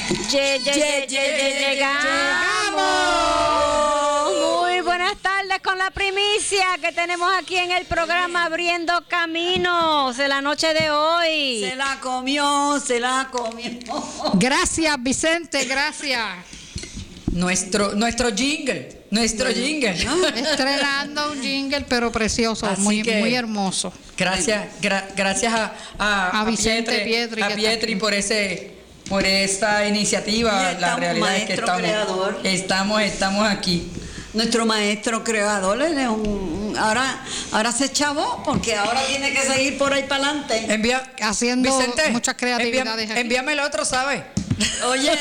Llegamos. Muy buenas tardes con la primicia que tenemos aquí en el programa Abriendo Caminos de la noche de hoy. Se la comió. Gracias, Vicente, gracias. Nuestro jingle. Estrenando un jingle, pero precioso, muy hermoso. Gracias a Vicente Pietri por esa iniciativa. La realidad es que estamos aquí. Nuestro maestro creador, él es ahora se chavó porque ahora tiene que seguir por ahí para adelante. Haciendo Vicente, muchas creatividades. Envíame el otro, ¿sabes? Oye,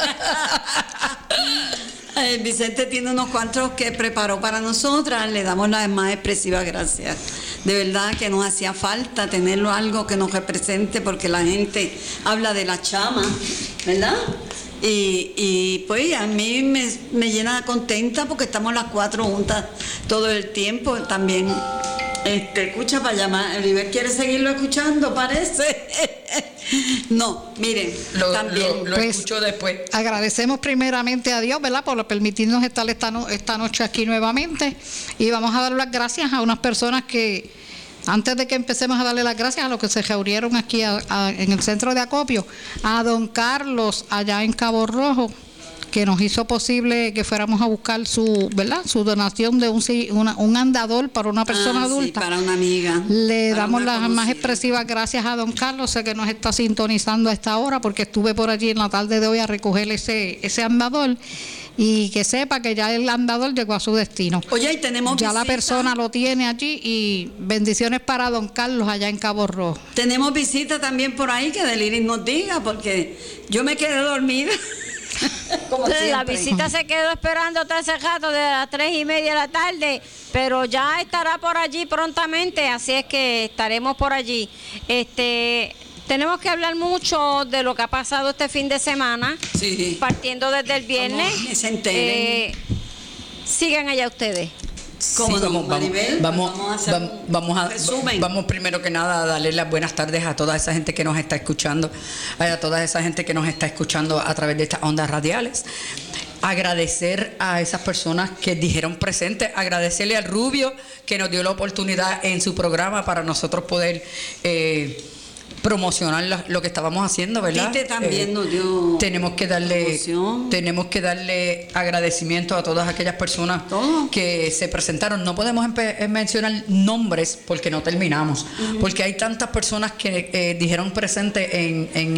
Vicente tiene unos cuantos que preparó para nosotras. Le damos las más expresivas gracias. De verdad que nos hacía falta tenerlo algo que nos represente porque la gente habla de la chama, ¿verdad? Y pues a mí me llena contenta porque estamos las cuatro juntas todo el tiempo. También escucha para llamar. Oliver quiere seguirlo escuchando, parece. No, miren, también lo escucho después. Agradecemos primeramente a Dios, ¿verdad?, por permitirnos estar esta noche aquí nuevamente, y vamos a dar las gracias a unas personas que, antes de que empecemos a darle las gracias a los que se reunieron aquí en el centro de acopio, a don Carlos allá en Cabo Rojo, que nos hizo posible que fuéramos a buscar su donación de un andador para una persona adulta. Sí, para una amiga. Le damos las más expresivas gracias a don Carlos, sé que nos está sintonizando a esta hora porque estuve por allí en la tarde de hoy a recoger ese andador. Y que sepa que ya el andador llegó a su destino. Oye, y tenemos ya visita. La persona lo tiene allí, y bendiciones para don Carlos allá en Cabo Rojo. Tenemos visita también por ahí, que Deliris nos diga, porque yo me quedé dormida. Como la visita se quedó esperando todo ese rato de las 3:30 de la tarde, pero ya estará por allí prontamente, así es que estaremos por allí. Tenemos que hablar mucho de lo que ha pasado este fin de semana, sí, partiendo desde el viernes. Que se enteren. Sigan allá ustedes. ¿Cómo sí, no, Maribel? Vamos primero que nada a darle las buenas tardes a toda esa gente que nos está escuchando, a toda esa gente que nos está escuchando a través de estas ondas radiales. Agradecer a esas personas que dijeron presente, agradecerle al Rubio que nos dio la oportunidad en su programa para nosotros poder promocionar lo que estábamos haciendo, ¿verdad? Tite también nos dio tenemos que darle agradecimiento a todas aquellas personas que se presentaron. No podemos mencionar nombres porque no terminamos, porque hay tantas personas que dijeron presente en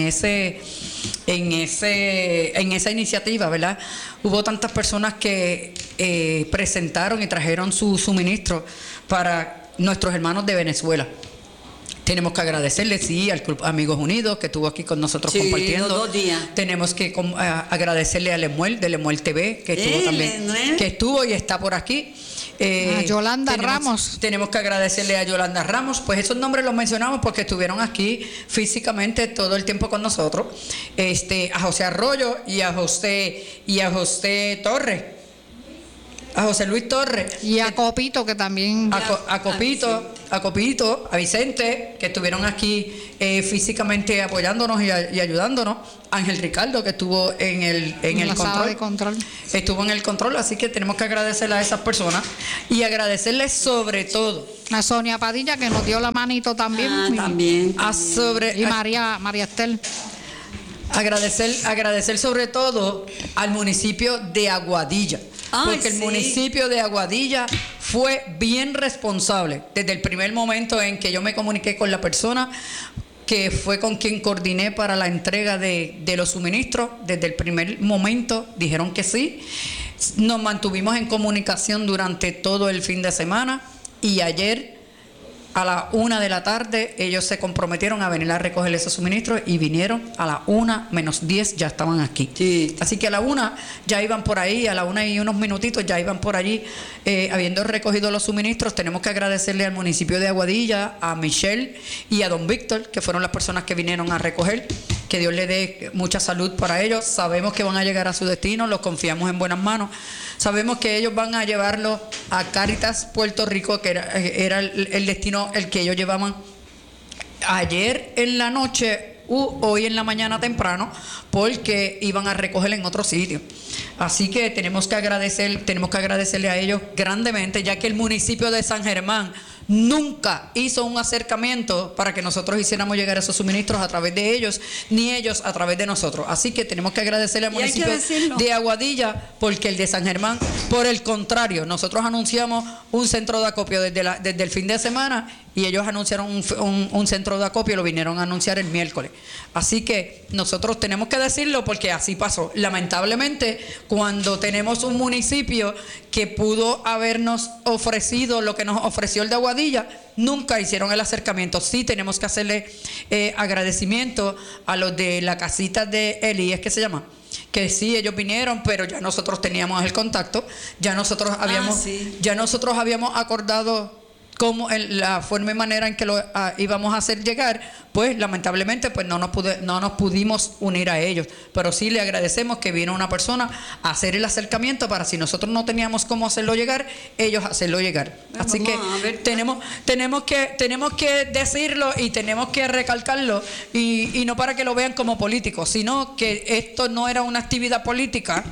esa iniciativa, ¿verdad? Hubo tantas personas que presentaron y trajeron su suministro para nuestros hermanos de Venezuela. Tenemos que agradecerle, sí, al Club Amigos Unidos que estuvo aquí con nosotros compartiendo. Los 2 días. Tenemos que agradecerle a Lemuel, de Lemuel TV, que estuvo también, que estuvo y está por aquí. A Yolanda Ramos. Tenemos que agradecerle a Yolanda Ramos, pues esos nombres los mencionamos porque estuvieron aquí físicamente todo el tiempo con nosotros. A José Arroyo y a José Torres. A José Luis Torres. Y a Copito, que también. A Copito, a Vicente, que estuvieron aquí físicamente apoyándonos y ayudándonos. Ángel Ricardo, que estuvo en el sala de control. Estuvo en el control, así que tenemos que agradecerle a esas personas y agradecerles sobre todo a Sonia Padilla, que nos dio la manito también. También. Y María Estel. Agradecer sobre todo al municipio de Aguadilla. Porque el municipio de Aguadilla fue bien responsable desde el primer momento en que yo me comuniqué con la persona que fue con quien coordiné para la entrega de los suministros. Desde el primer momento dijeron que sí. Nos mantuvimos en comunicación durante todo el fin de semana, y ayer a la 1 de la tarde ellos se comprometieron a venir a recoger esos suministros y vinieron a la 1:10, ya estaban aquí. Sí. Así que a la 1 ya iban por ahí, a la 1 y unos minutitos ya iban por allí habiendo recogido los suministros. Tenemos que agradecerle al municipio de Aguadilla, a Michelle y a don Víctor, que fueron las personas que vinieron a recoger. Que Dios le dé mucha salud para ellos. Sabemos que van a llegar a su destino, los confiamos en buenas manos. Sabemos que ellos van a llevarlo a Cáritas Puerto Rico, que era el destino el que ellos llevaban. Ayer en la noche hoy en la mañana temprano porque iban a recoger en otro sitio. Así que tenemos que agradecerle a ellos grandemente, ya que el municipio de San Germán nunca hizo un acercamiento para que nosotros hiciéramos llegar esos suministros a través de ellos, ni ellos a través de nosotros. Así que tenemos que agradecerle al municipio de Aguadilla, porque el de San Germán, por el contrario, nosotros anunciamos un centro de acopio desde el fin de semana y ellos anunciaron un centro de acopio, lo vinieron a anunciar el miércoles. Así que nosotros tenemos que decirlo porque así pasó. Lamentablemente, cuando tenemos un municipio que pudo habernos ofrecido lo que nos ofreció el de Aguadilla, nunca hicieron el acercamiento. Sí tenemos que hacerle agradecimiento a los de la casita de Eli, ¿es que se llama? Que sí, ellos vinieron, pero ya nosotros teníamos el contacto, ya nosotros habíamos acordado como la forma y manera en que lo íbamos a hacer llegar, pues lamentablemente pues no nos pudimos unir a ellos, pero sí le agradecemos que vino una persona a hacer el acercamiento para, si nosotros no teníamos cómo hacerlo llegar, ellos hacerlo llegar. Así que tenemos que decirlo y tenemos que recalcarlo, y no para que lo vean como políticos, sino que esto no era una actividad política,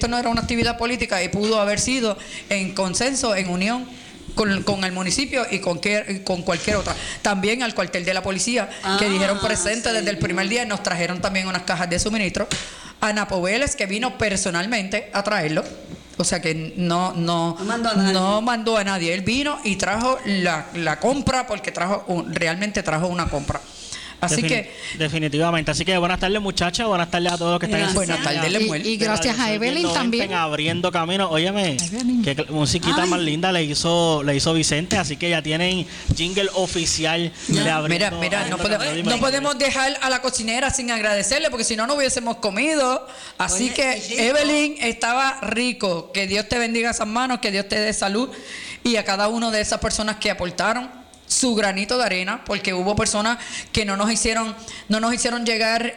y pudo haber sido en consenso, en unión con el municipio y con cualquier otra. También al cuartel de la policía, que dijeron presente desde el primer día, nos trajeron también unas cajas de suministro. A Napo Vélez, que vino personalmente a traerlo, o sea que no mandó a nadie. Él vino y trajo la compra, porque realmente trajo una compra. Así que definitivamente. Así que buenas tardes, muchachas, buenas tardes a todos los que están en buenas tardes, Lemuel. Y gracias a Evelyn también. Abriendo camino. Óyeme, qué musiquita más linda le hizo Vicente, así que ya tienen jingle oficial de Abriendo. Mira, no podemos dejar a la cocinera sin agradecerle, porque si no hubiésemos comido. Así que Evelyn, estaba rico. Que Dios te bendiga esas manos, que Dios te dé salud, y a cada una de esas personas que aportaron su granito de arena, porque hubo personas que no nos hicieron llegar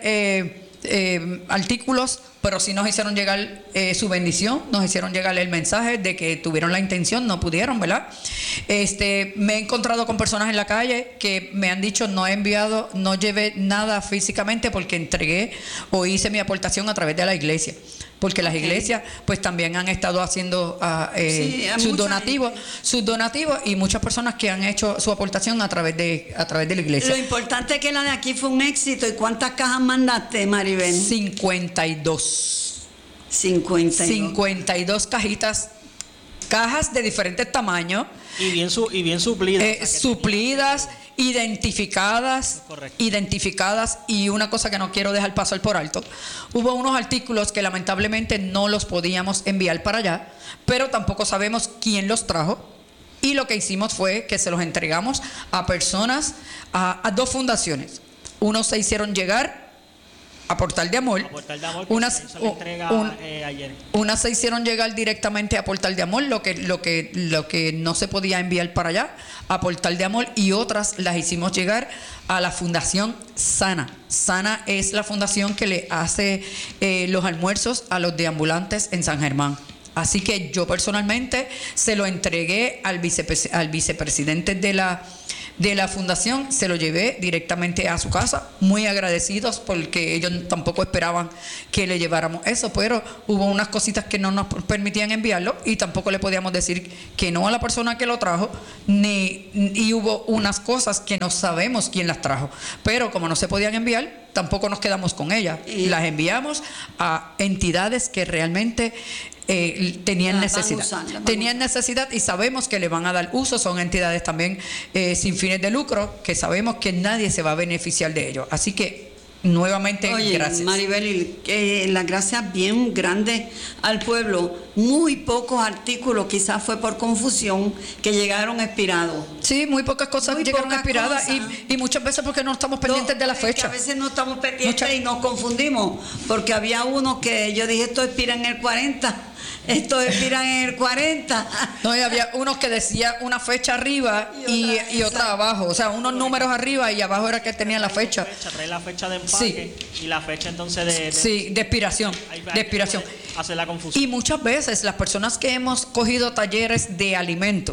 artículos, pero sí nos hicieron llegar su bendición, nos hicieron llegar el mensaje de que tuvieron la intención, no pudieron, ¿verdad? Me he encontrado con personas en la calle que me han dicho: no llevé nada físicamente porque entregué o hice mi aportación a través de la iglesia. Porque las iglesias pues también han estado haciendo sus donativos, y muchas personas que han hecho su aportación a través de la iglesia. Lo importante es que la de aquí fue un éxito. ¿Y cuántas cajas mandaste, Maribel? 52 cajas de diferentes tamaños. Y bien suplidas. Suplidas, identificadas, y una cosa que no quiero dejar pasar por alto: hubo unos artículos que lamentablemente no los podíamos enviar para allá, pero tampoco sabemos quién los trajo, y lo que hicimos fue que se los entregamos a personas, a dos fundaciones. Unos se hicieron llegar a Portal de Amor, unas se hicieron llegar directamente a Portal de Amor, lo que no se podía enviar para allá, a Portal de Amor, y otras las hicimos llegar a la Fundación Sana. Sana es la fundación que le hace los almuerzos a los deambulantes en San Germán. Así que yo personalmente se lo entregué al vicepresidente de la fundación, se lo llevé directamente a su casa, muy agradecidos, porque ellos tampoco esperaban que le lleváramos eso, pero hubo unas cositas que no nos permitían enviarlo, y tampoco le podíamos decir que no a la persona que lo trajo, y hubo unas cosas que no sabemos quién las trajo, pero como no se podían enviar, tampoco nos quedamos con ellas, las enviamos a entidades que realmente tenían necesidad, y sabemos que le van a dar uso. Son entidades también sin fines de lucro, que sabemos que nadie se va a beneficiar de ello. Así que nuevamente, gracias, Maribel, las gracias bien grandes al pueblo. Muy pocos artículos, quizás fue por confusión, que llegaron expirados. Sí, muy pocas cosas llegaron expiradas, y muchas veces porque no estamos pendientes de la fecha. A veces no estamos pendientes y nos confundimos, porque había uno que yo dije: esto expira en el 40. Esto expira en el 40. No, y había unos que decía una fecha arriba y otra abajo. O sea, unos números arriba y abajo era que tenían la fecha. Trae la fecha de empaque, y la fecha entonces de expiración. Hace la confusión. Y muchas veces las personas que hemos cogido talleres de alimentos,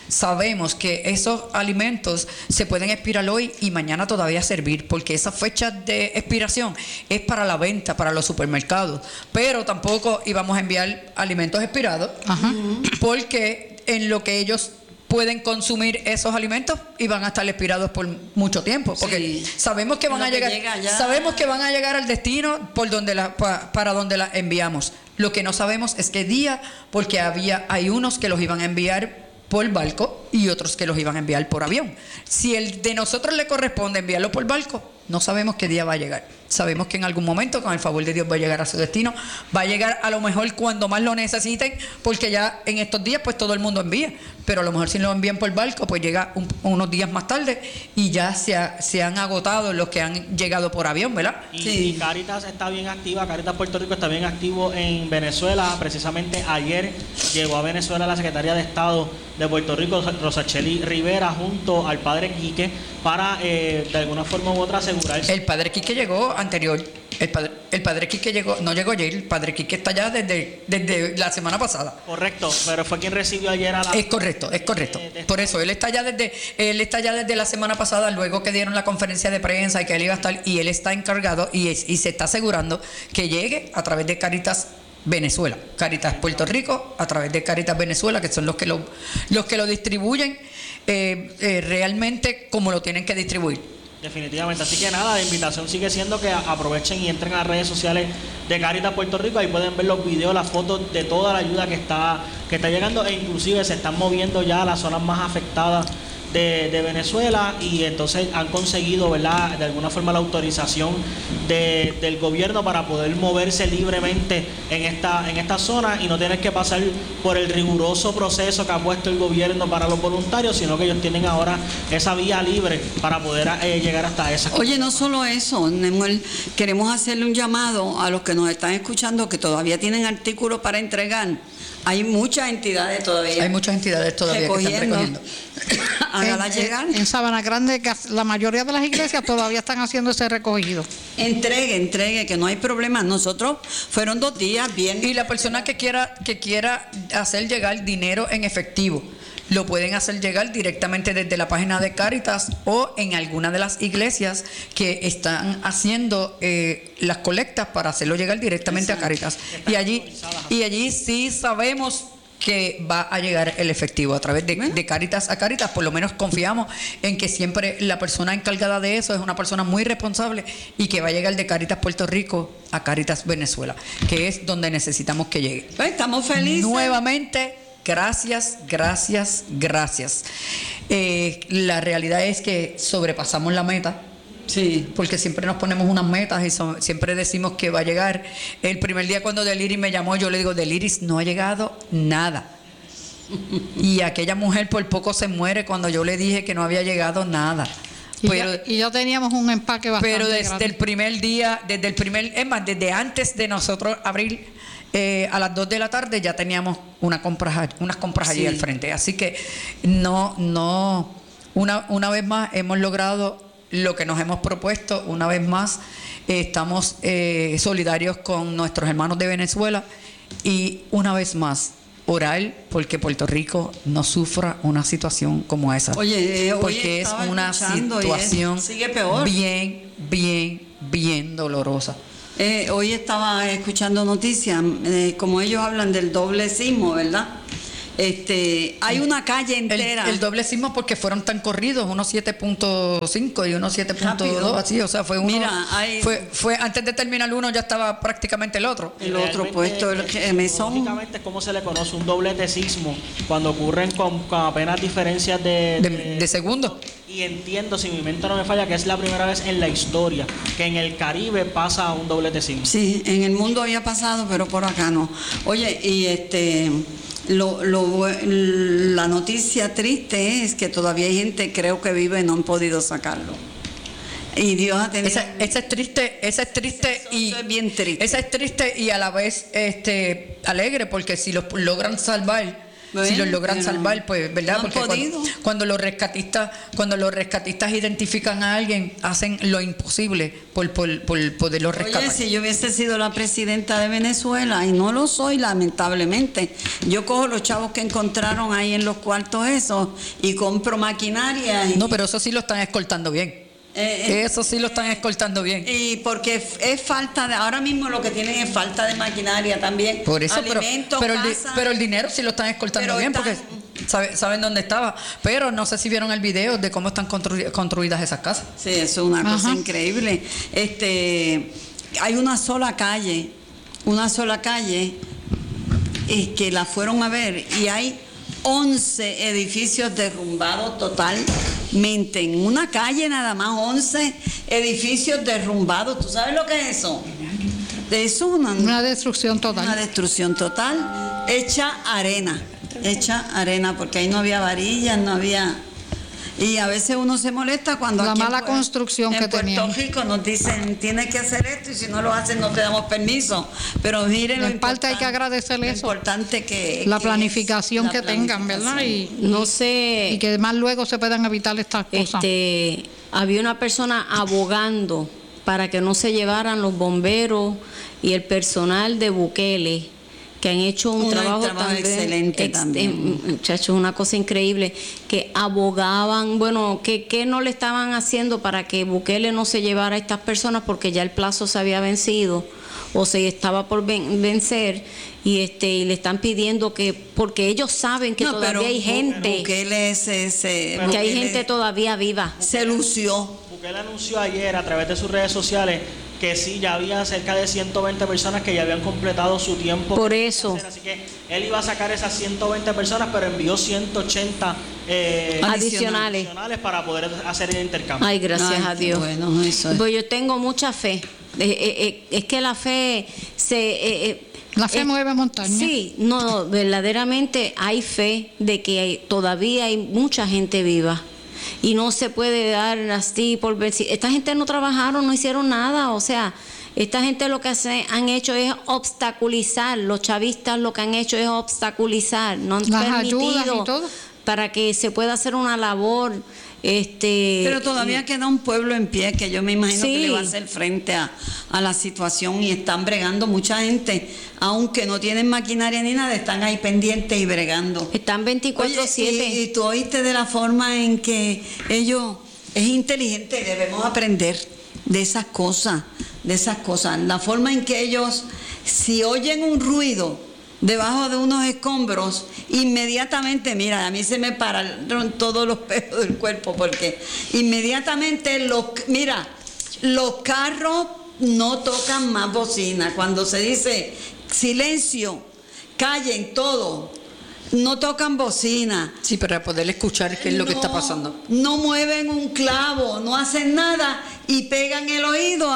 sabemos que esos alimentos se pueden expirar hoy y mañana todavía servir, porque esa fecha de expiración es para la venta, para los supermercados. Pero tampoco íbamos a enviar alimentos expirados, porque en lo que ellos pueden consumir esos alimentos y van a estar expirados por mucho tiempo, porque sabemos que van a llegar, sabemos que van a llegar al destino por donde para donde las enviamos. Lo que no sabemos es qué día, porque hay unos que los iban a enviar por barco y otros que los iban a enviar por avión. Si el de nosotros le corresponde enviarlo por barco, no sabemos qué día va a llegar. Sabemos que en algún momento, con el favor de Dios, va a llegar a su destino. Va a llegar a lo mejor cuando más lo necesiten, porque ya en estos días pues todo el mundo envía. Pero a lo mejor si lo envían por barco, pues llega unos días más tarde y ya se han agotado los que han llegado por avión, ¿verdad? Y Cáritas está bien activa, Cáritas Puerto Rico está bien activo en Venezuela. Precisamente ayer llegó a Venezuela la Secretaria de Estado de Puerto Rico, Rosacheli Rivera, junto al padre Quique, para de alguna forma u otra asegurarse. El padre Quique llegó anterior. El padre Quique llegó, no llegó ayer, el padre Quique está allá desde la semana pasada. Correcto, pero fue quien recibió ayer a la... Es correcto. Por eso, él está allá desde la semana pasada, luego que dieron la conferencia de prensa y que él iba a estar, y él está encargado y se está asegurando que llegue a través de Cáritas Venezuela, Cáritas Puerto Rico, a través de Cáritas Venezuela, que son los que lo distribuyen realmente como lo tienen que distribuir. Definitivamente, así que nada, la invitación sigue siendo que aprovechen y entren a las redes sociales de Cáritas Puerto Rico. Ahí pueden ver los videos, las fotos de toda la ayuda que está llegando, e inclusive se están moviendo ya a las zonas más afectadas de Venezuela, y entonces han conseguido, ¿verdad?, de alguna forma la autorización del gobierno para poder moverse libremente en esta zona y no tener que pasar por el riguroso proceso que ha puesto el gobierno para los voluntarios, sino que ellos tienen ahora esa vía libre para poder llegar hasta esa. Oye, no solo eso, Nemuel, queremos hacerle un llamado a los que nos están escuchando que todavía tienen artículos para entregar. Hay muchas entidades todavía. Que están recogiendo. Hágala llegar. En Sabana Grande, la mayoría de las iglesias todavía están haciendo ese recogido. Entregue, que no hay problema. Nosotros fueron 2 días bien. Y la persona que quiera hacer llegar dinero en efectivo, lo pueden hacer llegar directamente desde la página de Cáritas o en alguna de las iglesias que están haciendo las colectas para hacerlo llegar directamente a Cáritas. Y allí sí sabemos que va a llegar el efectivo a través de Cáritas a Cáritas. Por lo menos confiamos en que siempre la persona encargada de eso es una persona muy responsable y que va a llegar de Cáritas Puerto Rico a Cáritas Venezuela, que es donde necesitamos que llegue. Pues estamos felices. Nuevamente, gracias. La realidad es que sobrepasamos la meta. Sí. Porque siempre nos ponemos unas metas y siempre decimos que va a llegar. El primer día cuando Deliris me llamó, yo le digo, Deliris, no ha llegado nada. Y aquella mujer por poco se muere cuando yo le dije que no había llegado nada. Y ya teníamos un empaque bastante pero desde grande. el primer día, desde antes de nosotros abrir a las 2 de la tarde ya teníamos unas compras allí al frente. Así que una vez más hemos logrado lo que nos hemos propuesto. Una vez más estamos solidarios con nuestros hermanos de Venezuela, y una vez más orar porque Puerto Rico no sufra una situación como esa. Porque es una situación sigue peor. bien dolorosa. Hoy estaba escuchando noticias, como ellos hablan del doble sismo, ¿verdad? Hay una calle entera. El doble sismo porque fueron tan corridos, unos 7.5 y unos 7.2, así, o sea, fue uno. Mira, fue antes de terminar uno ya estaba prácticamente el otro. El otro puesto, el mesón. Básicamente es como se le conoce un doblete sismo, cuando ocurren con apenas diferencias de segundos. Y entiendo, si mi mente no me falla, que es la primera vez en la historia que en el Caribe pasa un doblete sismo. Sí, en el mundo había pasado, pero por acá no. Oye, y la noticia triste es que todavía hay gente, creo que vive y no han podido sacarlo. Y Dios ha tenido... Esa es triste y es bien triste. Esa es triste y a la vez alegre, porque si los logran salvar, Bueno, si los logran salvar, pues, ¿verdad? No porque cuando los rescatistas identifican a alguien, hacen lo imposible por poderlos rescatar. Oye, si yo hubiese sido la presidenta de Venezuela, y no lo soy, lamentablemente, yo cojo los chavos que encontraron ahí en los cuartos esos y compro maquinaria. No, pero eso sí lo están escoltando bien. Eso sí lo están escoltando bien. Y porque es falta de, ahora mismo lo que tienen es falta de maquinaria también. Por eso, alimentos, pero el dinero sí lo están escoltando bien, porque saben dónde estaba. Pero no sé si vieron el video de cómo están construidas esas casas. Sí, eso es una cosa increíble. Hay una sola calle que la fueron a ver y hay 11 edificios derrumbados totalmente. En una calle nada más, 11 edificios derrumbados. ¿Tú sabes lo que es eso? Eso es una destrucción total. Una destrucción total, hecha arena, porque ahí no había varillas, no había... Y a veces uno se molesta cuando la aquí mala construcción que tenían. En Puerto Rico nos dicen, tienes que hacer esto y si no lo hacen no te damos permiso. Pero miren, en parte hay que agradecerle eso. Importante que la planificación que tengan, ¿verdad? Y no sé. Y que más luego se puedan evitar estas cosas. Había una persona abogando para que no se llevaran los bomberos y el personal de Bukele, que han hecho un trabajo también excelente también. Muchachos, una cosa increíble, que abogaban, bueno, que no le estaban haciendo para que Bukele no se llevara a estas personas porque ya el plazo se había vencido o se estaba por vencer y le están pidiendo que, porque ellos saben que todavía hay gente, Bukele que hay gente todavía viva. Se lució. Bukele anunció ayer a través de sus redes sociales que sí, ya había cerca de 120 personas que ya habían completado su tiempo. Por eso. Así que él iba a sacar esas 120 personas, pero envió 180 adicionales para poder hacer el intercambio. Ay, gracias a Dios. Bueno, eso es. Pues yo tengo mucha fe. Es que la fe la fe mueve montañas. Sí, no, verdaderamente hay fe de que todavía hay mucha gente viva. Y no se puede dar así por ver si esta gente no trabajaron, no hicieron nada, o sea, esta gente lo que han hecho es obstaculizar, los chavistas lo que han hecho es obstaculizar, no han permitido para que se pueda hacer una labor. Pero todavía queda un pueblo en pie que yo me imagino que le va a hacer frente a la situación y están bregando mucha gente, aunque no tienen maquinaria ni nada, están ahí pendientes y bregando. Están 24/7. Y tú oíste de la forma en que ellos, es inteligente y debemos aprender de esas cosas, la forma en que ellos, si oyen un ruido debajo de unos escombros, inmediatamente, mira, a mí se me pararon todos los pelos del cuerpo, porque inmediatamente los carros no tocan más bocina. Cuando se dice silencio, callen todo, no tocan bocina. Sí, para poder escuchar qué es lo que está pasando. No mueven un clavo, no hacen nada y pegan el oído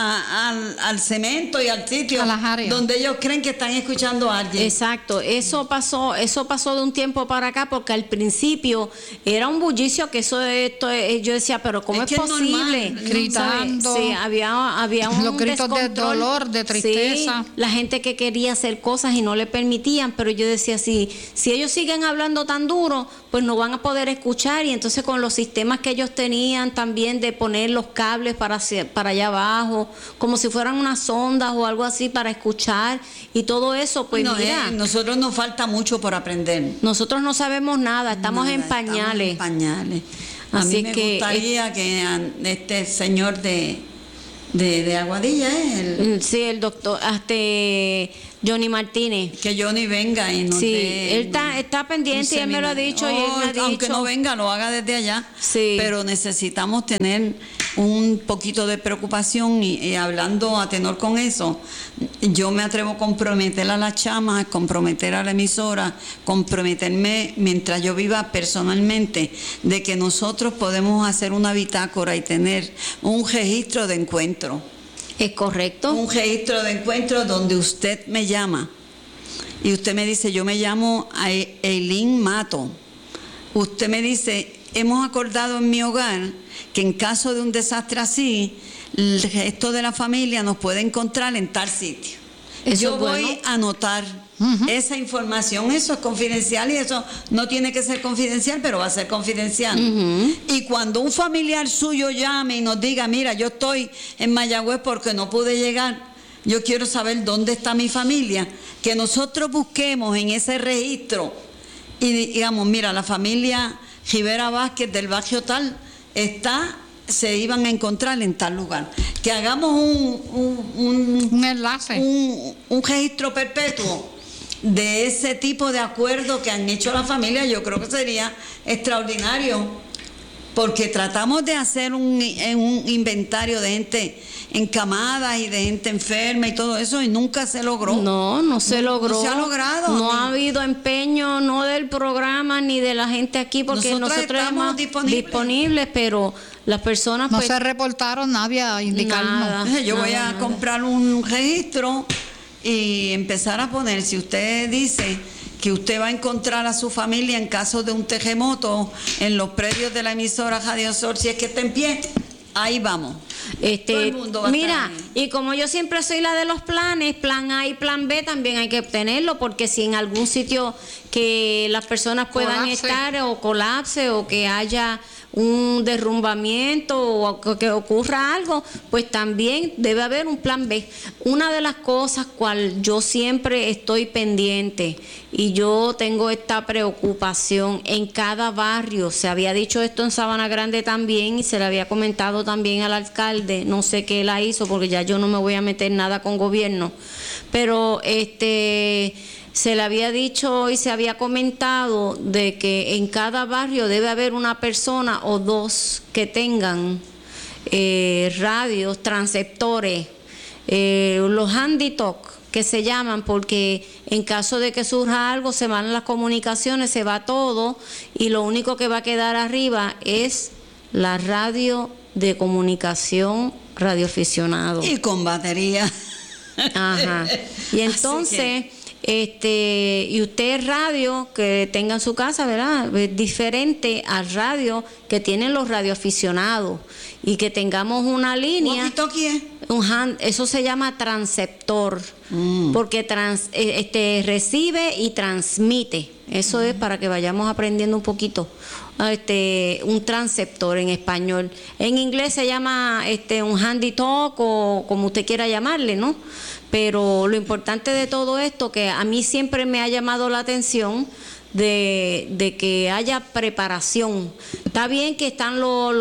al cemento y al sitio donde ellos creen que están escuchando a alguien. Exacto, eso pasó de un tiempo para acá, porque al principio era un bullicio que yo decía, pero ¿cómo es posible? Gritando. Sí, había un los gritos de dolor, de tristeza. Sí, la gente que quería hacer cosas y no le permitían, pero yo decía, si ellos siguen hablando tan duro, pues no van a poder escuchar. Y entonces con los sistemas que ellos tenían también de poner los cables para allá abajo, como si fueran unas ondas o algo así para escuchar y todo eso, pues mira. Nosotros nos falta mucho por aprender. Nosotros no sabemos nada, estamos en pañales. A mí me gustaría que este señor de Aguadilla, el doctor, Johnny Martínez. Que Johnny venga y nos dé él está pendiente y él me lo ha dicho. Y él me ha dicho, aunque no venga, lo haga desde allá. Sí. Pero necesitamos tener un poquito de preocupación y hablando a tenor con eso, yo me atrevo a comprometer a las chamas, comprometer a la emisora, comprometerme mientras yo viva personalmente, de que nosotros podemos hacer una bitácora y tener un registro de encuentro. Es correcto. Un registro de encuentro donde usted me llama y usted me dice, yo me llamo Eileen Mato. Usted me dice, hemos acordado en mi hogar que en caso de un desastre así, el resto de la familia nos puede encontrar en tal sitio. yo voy a anotar esa información. Eso es confidencial y eso no tiene que ser confidencial, pero va a ser confidencial. Y cuando un familiar suyo llame y nos diga, mira, yo estoy en Mayagüez porque no pude llegar, yo quiero saber dónde está mi familia, que nosotros busquemos en ese registro y digamos, mira, la familia Rivera Vázquez del barrio tal se iban a encontrar en tal lugar. Que hagamos un enlace, un registro perpetuo de ese tipo de acuerdo que han hecho la familia. Yo creo que sería extraordinario, porque tratamos de hacer un inventario de gente encamada y de gente enferma y todo eso, y nunca se logró. No se logró. No se ha logrado. No ha habido empeño, no del programa ni de la gente aquí, porque nosotros estamos disponibles, pero las personas no se reportaron nadie a indicarnos. Yo voy a comprar un registro y empezar a poner, si usted dice que usted va a encontrar a su familia en caso de un terremoto en los predios de la emisora Radio Sol, si es que está en pie, ahí vamos. Todo el mundo va a estar ahí. Y como yo siempre soy la de los planes, plan A y plan B también hay que obtenerlo, porque si en algún sitio que las personas puedan estar o colapse o que haya un derrumbamiento o que ocurra algo, pues también debe haber un plan B. Una de las cosas cual yo siempre estoy pendiente y yo tengo esta preocupación en cada barrio, se había dicho esto en Sabana Grande también y se le había comentado también al alcalde, no sé qué la hizo porque ya yo no me voy a meter nada con gobierno, pero se le había dicho y se había comentado de que en cada barrio debe haber una persona o dos que tengan radios, transceptores, los handy talk que se llaman, porque en caso de que surja algo se van las comunicaciones, se va todo y lo único que va a quedar arriba es la radio de comunicación radioaficionado. Y con batería. Ajá. Y entonces y usted radio que tenga en su casa, ¿verdad? Es diferente al radio que tienen los radioaficionados y que tengamos una línea. Eso se llama transceptor, porque recibe y transmite. Eso es para que vayamos aprendiendo un poquito. Un transceptor en español. En inglés se llama un handy talk o como usted quiera llamarle, ¿no? Pero lo importante de todo esto, que a mí siempre me ha llamado la atención de que haya preparación. Está bien que están los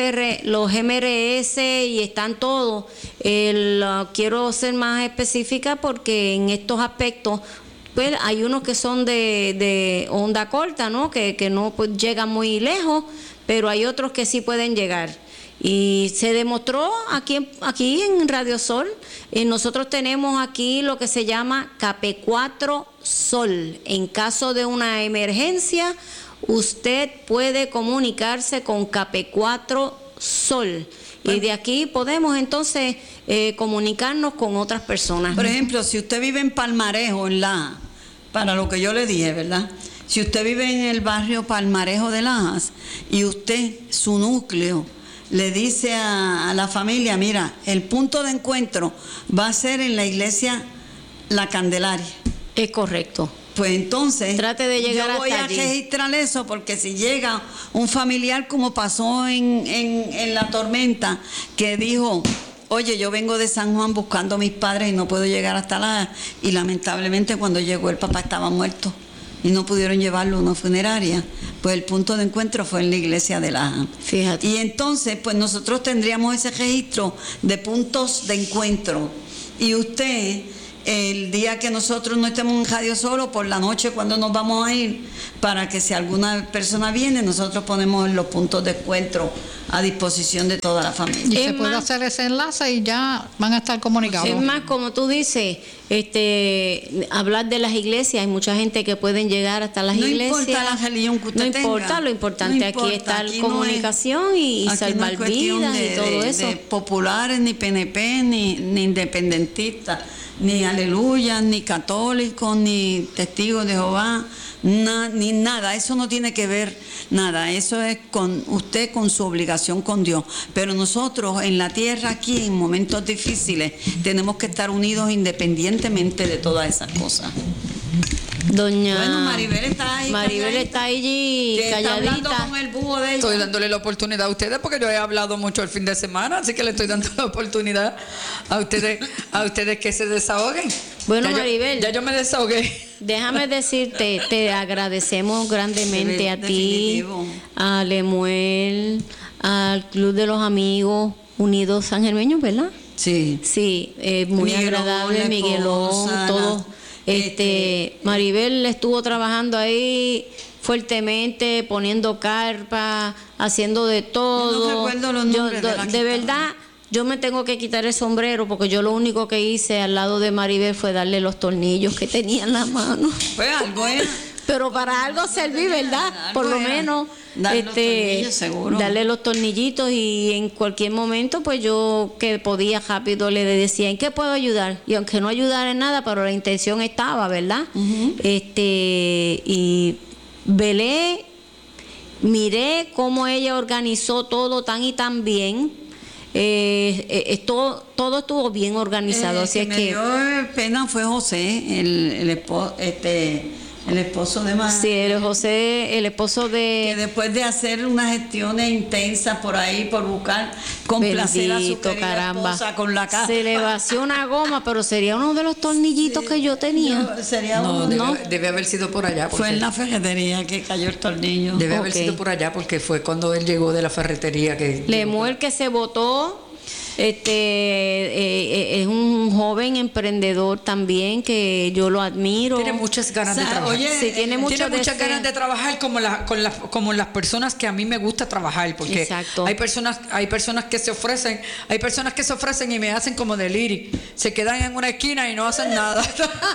MRS y están todos. Quiero ser más específica porque en estos aspectos pues hay unos que son de onda corta, ¿no? Que no pues, llegan muy lejos, pero hay otros que sí pueden llegar. Y se demostró aquí en Radio Sol, nosotros tenemos aquí lo que se llama KP4 Sol. En caso de una emergencia, usted puede comunicarse con KP4 Sol. Y de aquí podemos entonces comunicarnos con otras personas. Por ejemplo, si usted vive en Palmarejo, para lo que yo le dije, ¿verdad? Si usted vive en el barrio Palmarejo de Lajas y usted, su núcleo, le dice a la familia, mira, el punto de encuentro va a ser en la iglesia La Candelaria. Es correcto. Pues entonces, trate de llegar yo voy hasta a allí. registrar eso, porque si llega un familiar como pasó en la tormenta, que dijo, oye, yo vengo de San Juan buscando a mis padres y no puedo llegar hasta Lajas, y lamentablemente cuando llegó el papá estaba muerto y no pudieron llevarlo a una funeraria, pues el punto de encuentro fue en la iglesia de Lajas. Fíjate. Y entonces, pues nosotros tendríamos ese registro de puntos de encuentro. Y usted, el día que nosotros no estemos en Radio Solo, por la noche cuando nos vamos a ir, para que si alguna persona viene, nosotros ponemos los puntos de encuentro a disposición de toda la familia. Y se puede hacer ese enlace y ya van a estar comunicados. Es más, como tú dices, hablar de las iglesias, hay mucha gente que pueden llegar hasta las iglesias. No importa la religión que usted tenga. No importa, lo importante aquí está la comunicación y salvar vidas y todo eso. De populares, ni PNP, ni independentistas, ni aleluya, ni católicos, ni testigos de Jehová, ni nada. Eso no tiene que ver nada. Eso es con usted, con su obligación relación con Dios. Pero nosotros en la tierra aquí, en momentos difíciles, tenemos que estar unidos independientemente de todas esas cosas. Doña Bueno, Maribel está ahí. Maribel está allí Está hablando calladita. con el búho de ella. Estoy dándole la oportunidad a ustedes porque yo he hablado mucho el fin de semana, así que le estoy dando la oportunidad a ustedes que se desahoguen. Bueno, Ya Maribel, ya yo me desahogué. déjame decirte, te agradecemos grandemente a ti, Definitivo. a Lemuel, al Club de los Amigos Unidos Sangermeños, ¿verdad? Sí. Sí, muy Miguelón, agradable, la Miguelón, esposa, todo. Maribel estuvo trabajando ahí fuertemente, poniendo carpa, haciendo de todo. Yo no recuerdo los nombres de la de que verdad, yo me tengo que quitar el sombrero porque yo lo único que hice al lado de Maribel fue darle los tornillos que tenía en la mano. Pues algo era. Pero para algo serví, ¿verdad? Algo Por lo era. menos Darle los tornillos, seguro. darle los tornillitos y en cualquier momento pues yo que podía rápido le decía, ¿en qué puedo ayudar? Y aunque no ayudara en nada, pero la intención estaba, ¿verdad? Y velé, miré cómo ella organizó todo tan y tan bien. Todo estuvo bien organizado, así es me que dio pena fue José, el esposo de María. sí, José, el esposo Que de después de hacer unas gestiones intensas por ahí, por buscar complacer a su bendito, querida caramba, esposa con la casa. se le vació una goma, pero sería uno de los tornillitos que yo tenía. Sería No, uno. debe haber sido por allá. Fue porque- en la ferretería que cayó el tornillo. Debe haber Ok. sido por allá porque fue cuando él llegó de la ferretería que Lemuel que se votó, es un joven emprendedor también que yo lo admiro. tiene muchas ganas de trabajar. Oye, Sí, tiene mucho Tiene muchas deseo. ganas de trabajar como las personas que a mí me gusta trabajar, porque Exacto. hay personas que se ofrecen y me hacen como deliri, se quedan en una esquina y no hacen nada.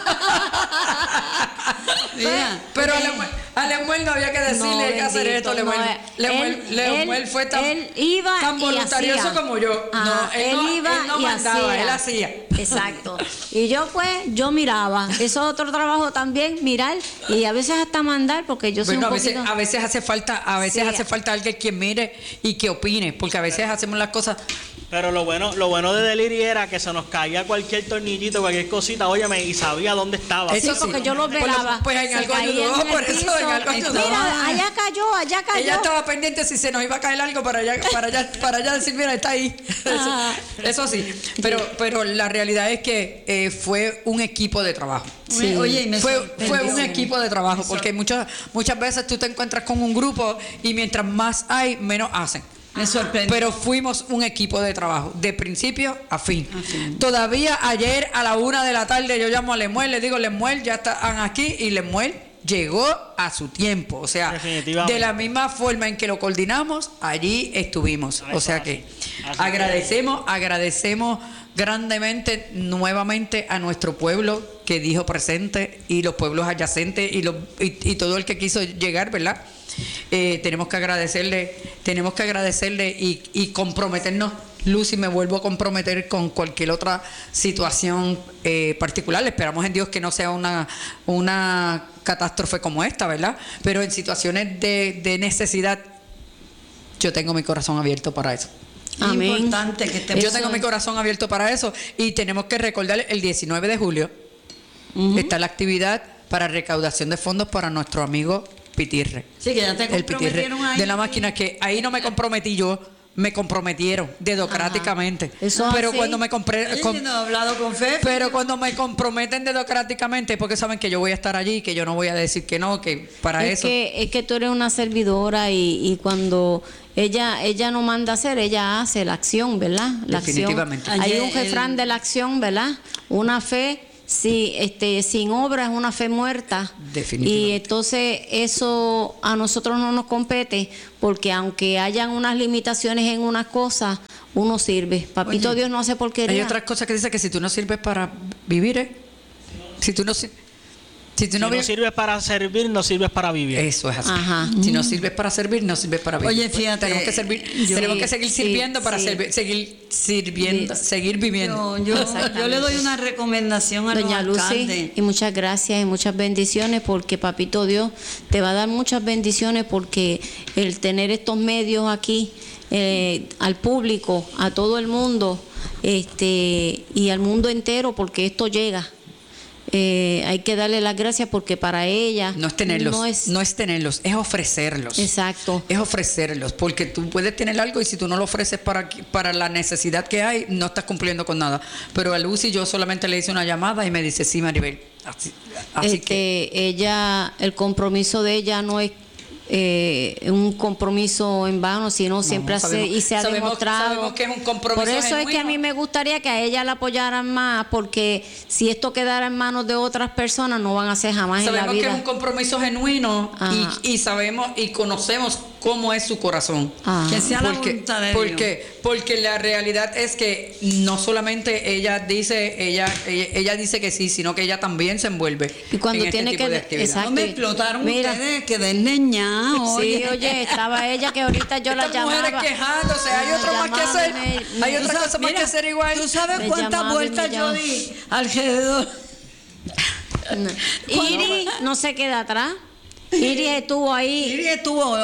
Mira, Pero a Lemuel no había que decirle No, hay que hacer bendito, esto. no, Lemuel fue tan él iba y voluntarioso hacía. como yo. Ajá, Él no y mandaba, él hacía. Exacto. Y yo pues, yo miraba. Eso es otro trabajo también, mirar y a veces hasta mandar porque yo soy Bueno, un poquito... a veces hace falta, Sí. hace falta alguien que mire y que opine, porque a veces hacemos las cosas. Pero lo bueno de Deliri era que se nos caía cualquier tornillito, cualquier cosita, óyeme, y sabía dónde estaba. Sí, porque yo lo velaba. Pues en Se algo caían ayudó, en el por eso piso. en algo ayudó. Mira, allá cayó. Ella estaba pendiente si se nos iba a caer algo para allá decir, mira, está ahí. Ah. Eso sí. Pero la realidad es que fue un equipo de trabajo. Sí. Oye, y me Fue sorprendió. un equipo de trabajo, porque muchas veces tú te encuentras con un grupo y mientras más hay, menos hacen. Me sorprendió. Pero fuimos un equipo de trabajo, de principio a fin. Todavía ayer a la 1 de la tarde yo llamo a Lemuel, le digo, Lemuel, ya están aquí, y Lemuel llegó a su tiempo. O sea, Definitivamente. de la misma forma en que lo coordinamos, allí estuvimos. O sea que Así agradecemos grandemente nuevamente a nuestro pueblo que dijo presente y los pueblos adyacentes y todo el que quiso llegar, ¿verdad? Tenemos que agradecerle y comprometernos. Lucy, me vuelvo a comprometer con cualquier otra situación particular. Esperamos en Dios que no sea una catástrofe como esta, ¿verdad? Pero en situaciones de necesidad, yo tengo mi corazón abierto para eso. Amén. Importante que estemos. Yo tengo mi corazón abierto para eso y tenemos que recordar el 19 de julio está la actividad para recaudación de fondos para nuestro amigo Pitirre. Sí, que ya te El Pitirre comprometieron ahí. de la máquina, que ahí no me comprometí yo, me comprometieron dedocráticamente. Eso Pero así. cuando me compré Oye, que no he hablado con Fe. pero cuando me comprometen dedocráticamente, porque saben que yo voy a estar allí, que yo no voy a decir que no, que para Es eso. que tú eres una servidora y cuando ella no manda hacer, ella hace la acción, ¿verdad? La Definitivamente. acción. Hay Ayer un refrán el- de la acción, ¿verdad? Una fe sin obra es una fe muerta. Definitivamente. Y entonces eso a nosotros no nos compete, porque aunque hayan unas limitaciones en unas cosas, uno sirve. Papito Oye, Dios no hace porquería. Hay otras cosas que dice que si tú no sirves para vivir, si tú no Si no vives, sirves para servir, no sirves para vivir. eso es así. Ajá. Si no sirves para servir, no sirves para vivir. Oye, fíjate, tenemos que servir, yo- tenemos que seguir Sí, sirviendo para sí. seguir sirviendo, Sí. seguir viviendo. Yo le doy una recomendación a Doña los Lucy, alcaldes. y muchas gracias y muchas bendiciones, porque Papito Dios te va a dar muchas bendiciones, porque el tener estos medios aquí al público, a todo el mundo, y al mundo entero, porque esto llega. Hay que darle las gracias porque para ella no es tenerlos, es ofrecerlos. Exacto. Es ofrecerlos, porque tú puedes tener algo y si tú no lo ofreces para la necesidad que hay, no estás cumpliendo con nada. Pero a Lucy yo solamente le hice una llamada y me dice, sí, Maribel. Así que ella, el compromiso de ella no es un compromiso en vano, sino siempre se ha demostrado. Sabemos que es un compromiso por eso genuino. es que a mí me gustaría que a ella la apoyaran más, porque si esto quedara en manos de otras personas no van a hacer jamás en la vida. Sabemos que es un compromiso genuino y sabemos y conocemos cómo es su corazón. Que sea la voluntad de Dios. Porque la realidad es que no solamente ella dice que sí, sino que ella también se envuelve y cuando en tiene este tipo de actividad. Exacto. No me explotaron ustedes, que den leña. Sí, oye, estaba ella que ahorita yo la llamaba. Estas mujeres quejándose, hay otra más que hacer. Hay otra cosa más que hacer igual. ¿Tú sabes cuántas vueltas yo di alrededor? Iris no se queda atrás. Iris estuvo ahí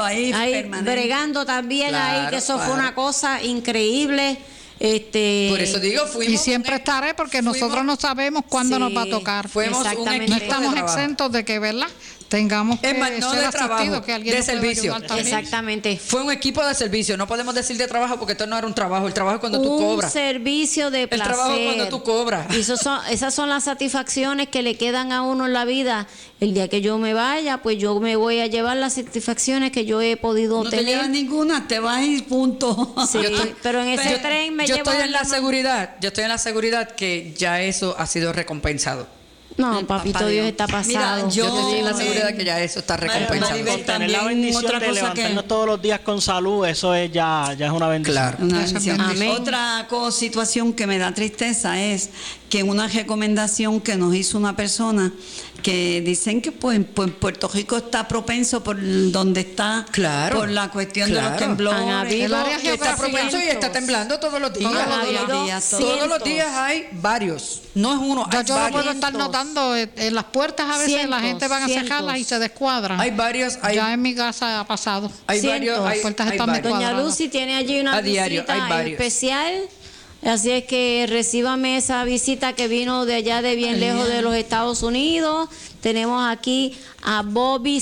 bregando también, claro, ahí, que eso fue una cosa increíble. Por eso digo, y siempre estaré, porque nosotros no sabemos cuándo nos va a tocar. No estamos exentos de que, ¿verdad?, tengamos que ser asistidos, que alguien de servicio. Exactamente. Fue un equipo de servicio, no podemos decir de trabajo porque esto no era un trabajo, el trabajo es cuando tú cobras. Un servicio de placer. El trabajo es cuando tú cobras. Y esas son las satisfacciones que le quedan a uno en la vida. El día que yo me vaya, pues yo me voy a llevar las satisfacciones que yo he podido obtener. No te llevas ninguna, te vas y punto. Sí, pero en ese tren me llevo... Yo estoy en la seguridad que ya eso ha sido recompensado. No, papito Dios está pasado. Mira, yo estoy en la seguridad que ya eso está recompensado. Maribel, tener la bendición de levantarnos todos los días con salud, eso es ya es una bendición. Claro. Una bendición. Amén. Otra situación que me da tristeza es que una recomendación que nos hizo una persona que dicen que pues Puerto Rico está propenso por donde está, claro, por la cuestión de los temblores. El área está propenso y está temblando todos los días. Todos los días hay varios. No es uno, hay yo varios. Lo puedo estar notando en las puertas, a veces la gente van a cerrarlas y se descuadran. Hay varios. Ya en mi casa ha pasado. Hay varios. Las puertas están descuadradas. Doña Lucy tiene allí una visita especial. Así es que recíbame esa visita que vino de allá de bien lejos de los Estados Unidos. Tenemos aquí a Bobby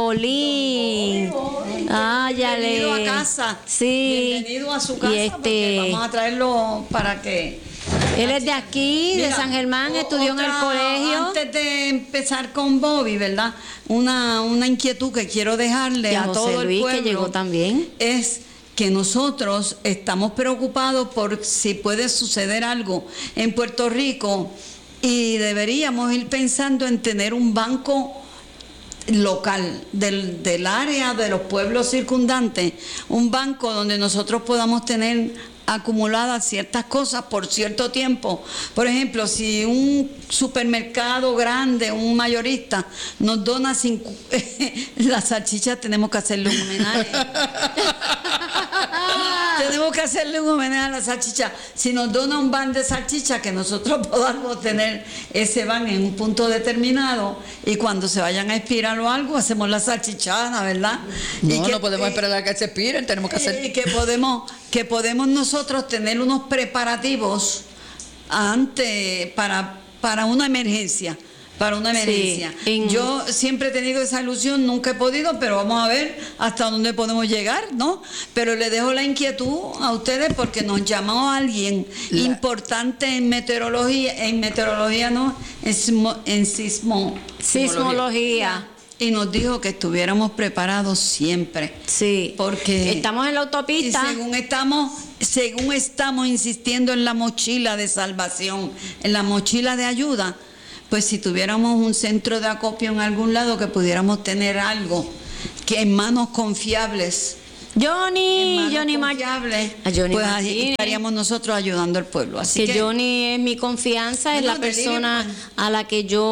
Zambolín. Bienvenido a casa. Sí. Bienvenido a su casa, porque vamos a traerlo para que... Él es de aquí, de San Germán, estudió en el colegio. Antes de empezar con Bobby, ¿verdad? Una inquietud que quiero dejarle a todo el pueblo, que llegó también, es que nosotros estamos preocupados por si puede suceder algo en Puerto Rico y deberíamos ir pensando en tener un banco local del área, de los pueblos circundantes, un banco donde nosotros podamos tener acumuladas ciertas cosas por cierto tiempo. Por ejemplo, si un supermercado grande, un mayorista, nos dona las salchichas, tenemos que hacerle un homenaje. Tenemos que hacerle un homenaje a la salchicha. Si nos dona un van de salchicha, que nosotros podamos tener ese van en un punto determinado y cuando se vayan a expirar o algo, hacemos la salchichana, ¿verdad? No podemos esperar a que se expiren, tenemos que hacer... Y que podemos nosotros tener unos preparativos para una emergencia. Sí, yo siempre he tenido esa ilusión, nunca he podido, pero vamos a ver hasta dónde podemos llegar, ¿no? Pero le dejo la inquietud a ustedes porque nos llamó alguien importante en meteorología no, en sismología. Y nos dijo que estuviéramos preparados siempre. Sí, porque estamos en la autopista. Y según estamos insistiendo en la mochila de salvación, en la mochila de ayuda, pues si tuviéramos un centro de acopio en algún lado, que pudiéramos tener algo que en manos confiables. Johnny pues ahí estaríamos nosotros ayudando al pueblo. Así que Johnny es mi confianza, es la persona a la que yo